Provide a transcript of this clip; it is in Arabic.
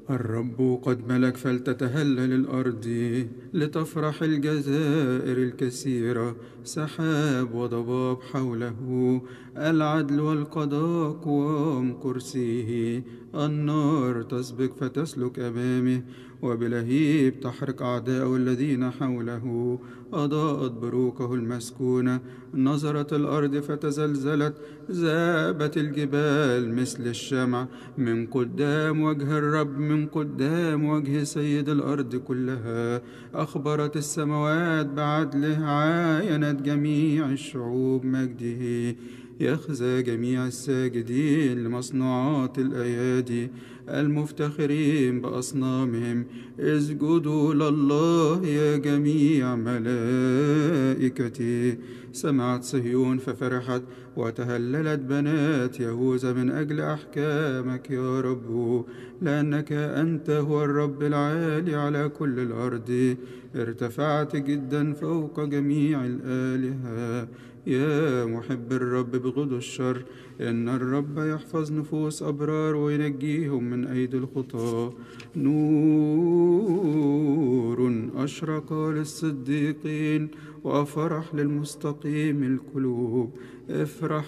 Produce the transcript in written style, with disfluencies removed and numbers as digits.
الرب قد ملك فلتتهلل الأرض، لتفرح الجزائر الكثيرة. سحاب وضباب حوله، العدل والقضاء قوام كرسيه. النار تسبق فتسلك أمامه، وبلهيب تحرق أعداءه الذين حوله. أضاءت بروقه المسكونة، نظرت الأرض فتزلزلت. ذابت الجبال مثل الشمع من قدام وجه الرب، من قدام وجه سيد الأرض كلها. أخبرت السماوات بعدله، عاينت جميع الشعوب مجده. يخزى جميع الساجدين لمصنوعات الأيادي، المفتخرين بأصنامهم. اسجدوا لله يا جميع ملائكته. سمعت صهيون ففرحت، وتهللت بنات يهوذا من أجل أحكامك يا رب، لأنك أنت هو الرب العالي على كل الأرض. ارتفعت جدا فوق جميع الآلهة. يا محب الرب بغض الشر، إن الرب يحفظ نفوس أبرار وينجيهم من أيدي الخطاة. نور أشرق للصديقين، وفرح للمستقيم القلوب. افرح